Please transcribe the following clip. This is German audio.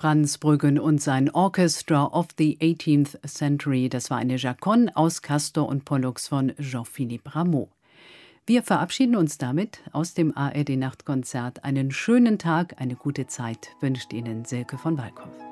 Franz Brüggen und sein Orchestra of the 18th Century. Das war eine Chaconne aus Castor und Pollux von Jean-Philippe Rameau. Wir verabschieden uns damit aus dem ARD Nachtkonzert. Einen schönen Tag, eine gute Zeit wünscht Ihnen Silke von Walkhoff.